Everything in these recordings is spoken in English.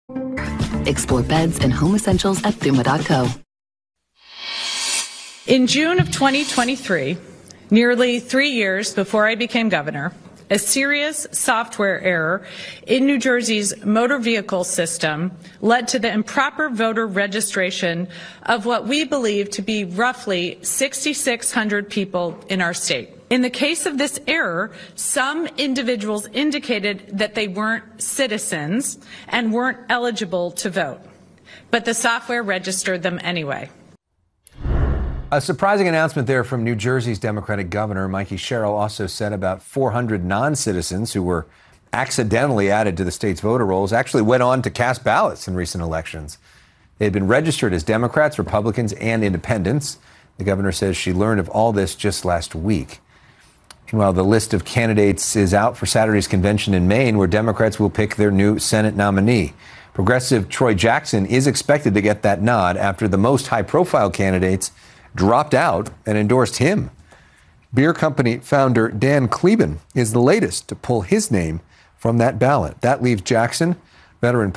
Explore beds and home essentials at Thuma.co. In June of 2023, nearly 3 years before I became governor, a serious software error in New Jersey's motor vehicle system led to the improper voter registration of what we believe to be roughly 6,600 people in our state. In the case of this error, some individuals indicated that they weren't citizens and weren't eligible to vote, but the software registered them anyway. A surprising announcement there from New Jersey's Democratic governor. Mikey Sherrill also said about 400 non-citizens who were accidentally added to the state's voter rolls actually went on to cast ballots in recent elections. They had been registered as Democrats, Republicans, and independents. The governor says she learned of all this just last week. Meanwhile, the list of candidates is out for Saturday's convention in Maine, where Democrats will pick their new Senate nominee. Progressive Troy Jackson is expected to get that nod after the most high-profile candidates dropped out and endorsed him. Beer company founder Dan Kleben is the latest to pull his name from that ballot. That leaves Jackson, veteran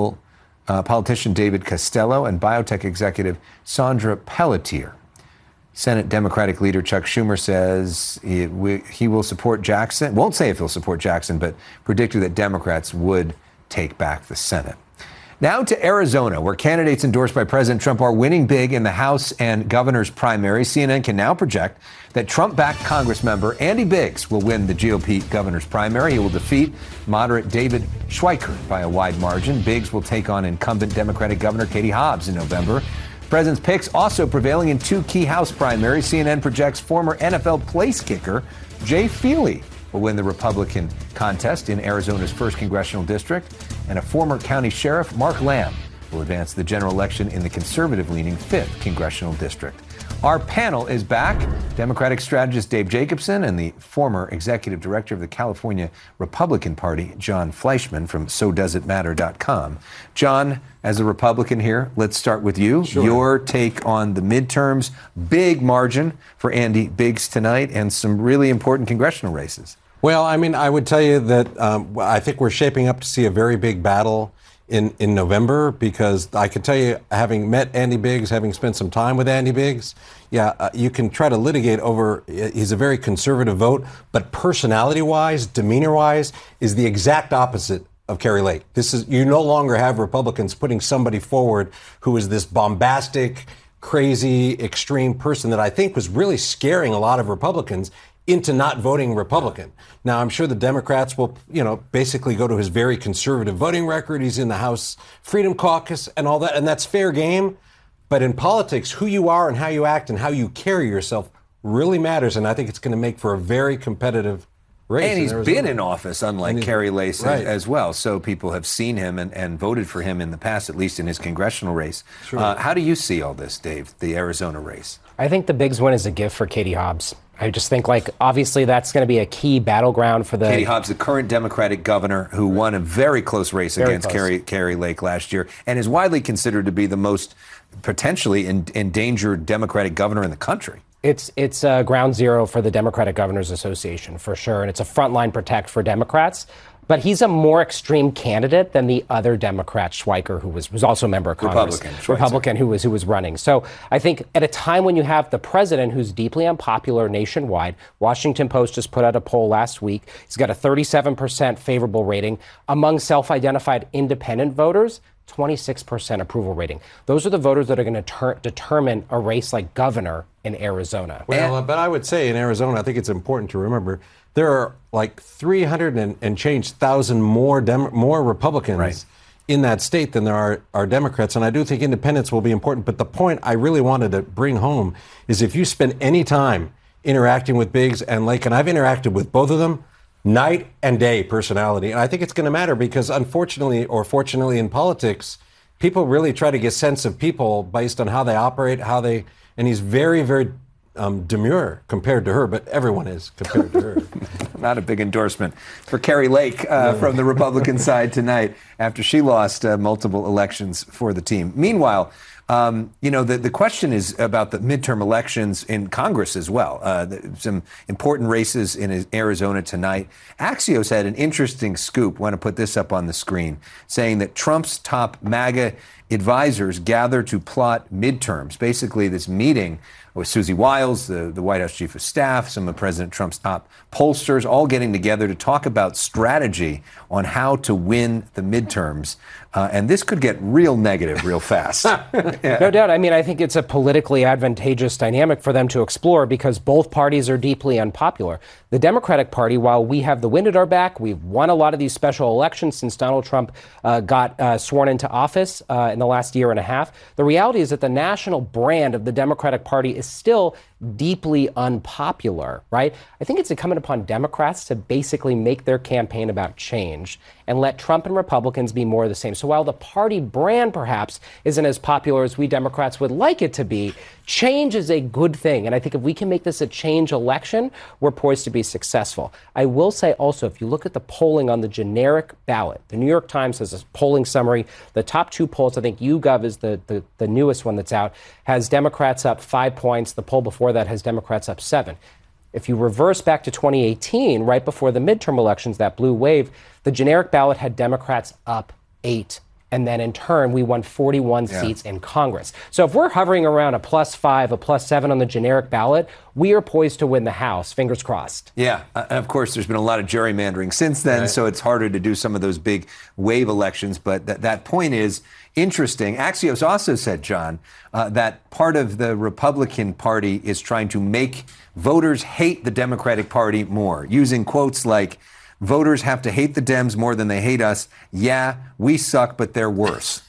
politician David Costello, and biotech executive Sandra Pelletier. Senate Democratic leader Chuck Schumer says he will support Jackson. Won't say if he'll support Jackson, but predicted that Democrats would take back the Senate. Now to Arizona, where candidates endorsed by President Trump are winning big in the House and governor's primaries. CNN can now project that Trump-backed Congress member Andy Biggs will win the GOP governor's primary. He will defeat moderate David Schweikert by a wide margin. Biggs will take on incumbent Democratic Governor Katie Hobbs in November. The president's picks also prevailing in two key House primaries. CNN projects former NFL place kicker Jay Feely will win the Republican contest in Arizona's 1st congressional district, and a former county sheriff, Mark Lamb, will advance the general election in the conservative-leaning 5th congressional district. Our panel is back. Democratic strategist Dave Jacobson and the former executive director of the California Republican Party, John Fleischman from SoDoesItMatter.com. John, as a Republican here, let's start with you. Sure. Your take on the midterms, big margin for Andy Biggs tonight, and some really important congressional races. Well, I mean, I would tell you that I think we're shaping up to see a very big battle in November, because I can tell you, having met Andy Biggs, having spent some time with Andy Biggs, you can try to litigate over, he's a very conservative vote, but personality-wise, demeanor-wise, is the exact opposite of Kari Lake. You no longer have Republicans putting somebody forward who is this bombastic, crazy, extreme person that I think was really scaring a lot of Republicans into not voting Republican. Now, I'm sure the Democrats will, basically go to his very conservative voting record. He's in the House Freedom Caucus and all that, and that's fair game. But in politics, who you are and how you act and how you carry yourself really matters, and I think it's going to make for a very competitive race. And he's been in office, unlike Kari Lake, right, as well. So people have seen him and voted for him in the past, at least in his congressional race. Sure. How do you see all this, Dave, the Arizona race? I think the Biggs win is a gift for Katie Hobbs. I just think, obviously that's going to be a key battleground for the... Katie Hobbs, the current Democratic governor who won a very close race against Kari Lake last year and is widely considered to be the most potentially endangered Democratic governor in the country. It's ground zero for the Democratic Governors Association, for sure, and it's a frontline protect for Democrats. But he's a more extreme candidate than the other Democrat, Schweikert, who was also a member of Congress. Republican who was running. So I think at a time when you have the president who's deeply unpopular nationwide, Washington Post just put out a poll last week. He's got a 37% favorable rating among self-identified independent voters. 26% approval rating. Those are the voters that are going to determine a race like governor in Arizona. Well, but I would say in Arizona, I think it's important to remember there are 300 and change thousand more Republicans in that state than there are Democrats. And I do think independents will be important. But the point I really wanted to bring home is if you spend any time interacting with Biggs and Lake, and I've interacted with both of them, night and day personality. And I think it's going to matter because unfortunately or fortunately in politics, people really try to get a sense of people based on how they operate, and he's very, very demure compared to her, but everyone is compared to her. not a big endorsement for Kari Lake from the Republican side tonight after she lost multiple elections for the team. Meanwhile, the question is about the midterm elections in Congress as well. Some important races in Arizona tonight. Axios had an interesting scoop. I want to put this up on the screen, saying that Trump's top MAGA advisors gather to plot midterms. Basically, this meeting with Susie Wiles, the White House chief of staff, some of President Trump's top pollsters, all getting together to talk about strategy on how to win the midterms. And this could get real negative real fast. Yeah. No doubt. I mean, I think it's a politically advantageous dynamic for them to explore because both parties are deeply unpopular. The Democratic Party, while we have the wind at our back, we've won a lot of these special elections since Donald Trump got sworn into office in the last year and a half. The reality is that the national brand of the Democratic Party is still deeply unpopular, right? I think it's incumbent upon Democrats to basically make their campaign about change and let Trump and Republicans be more of the same. So while the party brand perhaps isn't as popular as we Democrats would like it to be, change is a good thing. And I think if we can make this a change election, we're poised to be successful. I will say also, if you look at the polling on the generic ballot, the New York Times has a polling summary. The top two polls, I think YouGov is the newest one that's out, has Democrats up 5 points. The poll before that has Democrats up 7. If you reverse back to 2018, right before the midterm elections, that blue wave, the generic ballot had Democrats up 8. And then in turn, we won 41 seats in Congress. So if we're hovering around a +5, a +7 on the generic ballot, we are poised to win the House. Fingers crossed. Yeah. And of course, there's been a lot of gerrymandering since then, so it's harder to do some of those big wave elections. But that point is interesting. Axios also said, John, that part of the Republican Party is trying to make voters hate the Democratic Party more, using quotes like, voters have to hate the Dems more than they hate us. Yeah, we suck, but they're worse.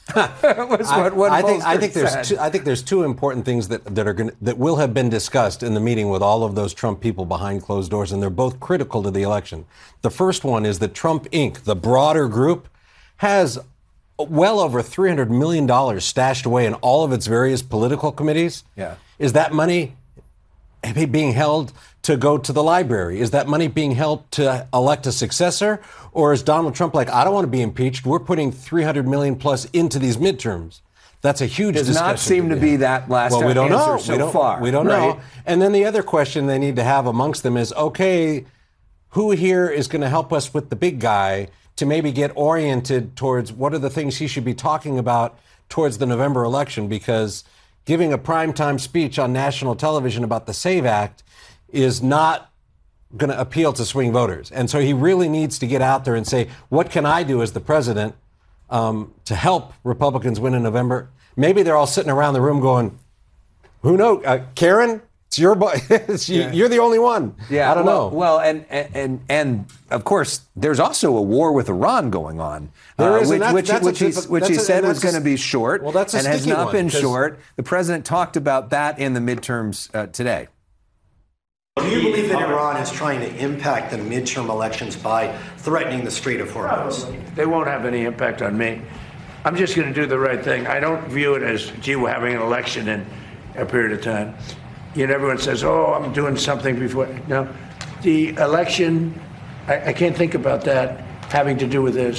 I think there's two important things that will have been discussed in the meeting with all of those Trump people behind closed doors, and they're both critical to the election. The first one is that Trump Inc., the broader group, has well over $300 million stashed away in all of its various political committees. Yeah. Is that money being held to go to the library? Is that money being held to elect a successor? Or is Donald Trump like, I don't want to be impeached. We're putting $300 million plus into these midterms. That's a huge discussion. Does not seem to be that last answer we don't know. So far. We don't know. And then the other question they need to have amongst them is, okay, who here is going to help us with the big guy to maybe get oriented towards what are the things he should be talking about towards the November election? Because giving a primetime speech on national television about the SAVE Act is not going to appeal to swing voters. And so he really needs to get out there and say, what can I do as the president to help Republicans win in November? Maybe they're all sitting around the room going, who knows? Karen, it's your boy. You're the only one. Yeah, I don't know. Well, and of course, there's also a war with Iran going on, which he said was going to be short, and has not been short. The president talked about that in the midterms today. Do you believe that Iran is trying to impact the midterm elections by threatening the Strait of Hormuz? They won't have any impact on me. I'm just going to do the right thing. I don't view it as, gee, we're having an election in a period of time. You know, everyone says, oh, I'm doing something before. No, the election, I can't think about that having to do with this.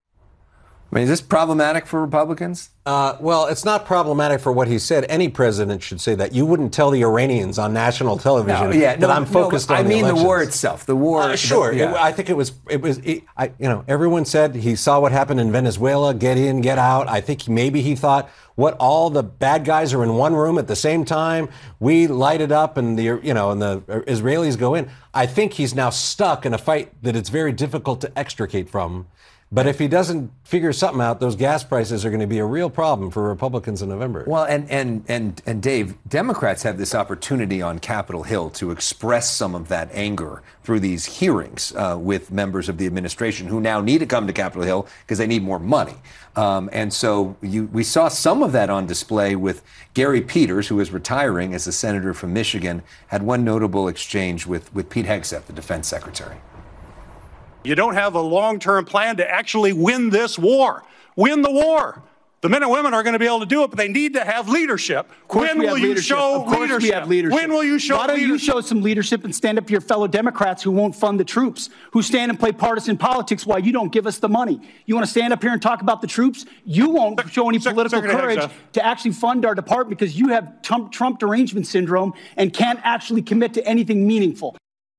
I mean, is this problematic for Republicans? Well, it's not problematic for what he said. Any president should say that. You wouldn't tell the Iranians on national television I'm focused on the elections. The war itself. The war. Sure. I think it was. Everyone said he saw what happened in Venezuela. Get in, get out. I think maybe he thought, what, all the bad guys are in one room at the same time. We light it up, and the Israelis go in. I think he's now stuck in a fight that it's very difficult to extricate from. But if he doesn't figure something out, those gas prices are going to be a real problem for Republicans in November. Well, and Dave, Democrats have this opportunity on Capitol Hill to express some of that anger through these hearings with members of the administration who now need to come to Capitol Hill because they need more money. And so we saw some of that on display with Gary Peters, who is retiring as a senator from Michigan, had one notable exchange with Pete Hegseth, the defense secretary. You don't have a long-term plan to actually win this war. Win the war. The men and women are going to be able to do it, but they need to have leadership. When will you show leadership? When will you show leadership? Why don't you show some leadership and stand up to your fellow Democrats who won't fund the troops, who stand and play partisan politics while you don't give us the money? You want to stand up here and talk about the troops? You won't show any political courage to actually fund our department because you have Trump derangement syndrome and can't actually commit to anything meaningful.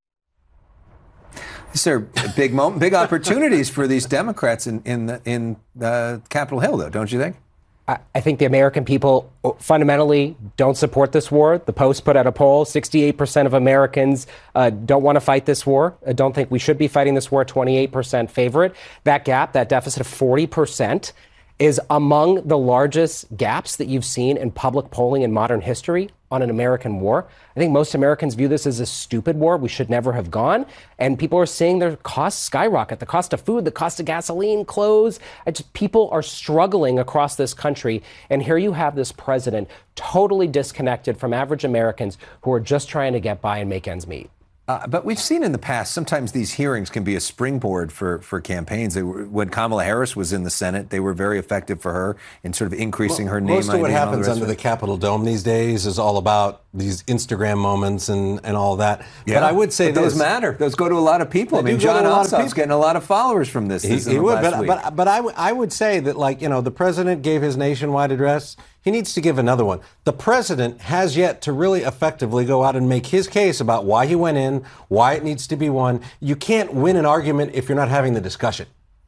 These are big opportunities for these Democrats in Capitol Hill, though, don't you think? I think the American people fundamentally don't support this war. The Post put out a poll, 68% of Americans don't want to fight this war, don't think we should be fighting this war, 28% favor it. That gap, that deficit of 40%, is among the largest gaps that you've seen in public polling in modern history on an American war. I think most Americans view this as a stupid war. We should never have gone. And people are seeing their costs skyrocket. The cost of food, the cost of gasoline, clothes. People are struggling across this country. And here you have this president totally disconnected from average Americans who are just trying to get by and make ends meet. But we've seen in the past, sometimes these hearings can be a springboard for campaigns. When Kamala Harris was in the Senate, they were very effective for her in sort of increasing her name. Most of what happens under the Capitol Dome these days is all about these Instagram moments and all that. Yeah, but I would say those matter. Those go to a lot of people. I mean, John Ossoff's getting a lot of followers from this. He would, but I would say that, like, you know, the president gave his nationwide address. He needs to give another one. The president has yet to really effectively go out and make his case about why he went in, why it needs to be won. You can't win an argument if you're not having the discussion.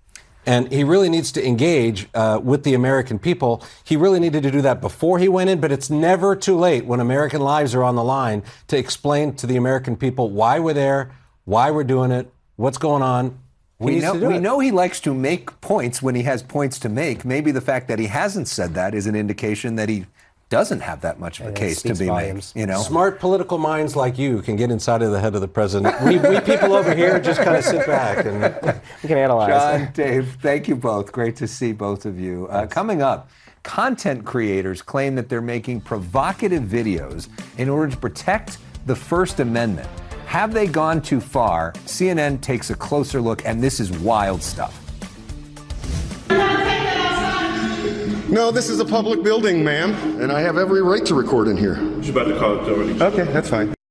And he really needs to engage with the American people. He really needed to do that before he went in, but it's never too late when American lives are on the line to explain to the American people why we're there, why we're doing it, what's going on. We know he likes to make points when he has points to make. Maybe the fact that he hasn't said that is an indication that he doesn't have that much of a case to be made. You know, smart political minds like you can get inside of the head of the president. We people over here just kind of sit back and we can analyze. John, Dave, thank you both. Great to see both of you. Coming up, content creators claim that they're making provocative videos in order to protect the First Amendment. Have they gone too far? CNN takes a closer look, and this is wild stuff. No, this is a public building, ma'am, and I have every right to record in here. She's about to call it authorities. Okay, that's fine.